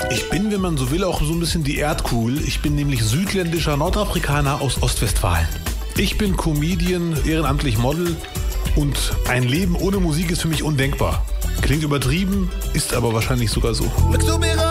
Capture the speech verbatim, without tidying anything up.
Ich bin, wenn man so will, auch so ein bisschen die Erdkugel. Ich bin nämlich südländischer Nordafrikaner aus Ostwestfalen. Ich bin Comedian, ehrenamtlich Model und ein Leben ohne Musik ist für mich undenkbar. Klingt übertrieben, ist aber wahrscheinlich sogar so.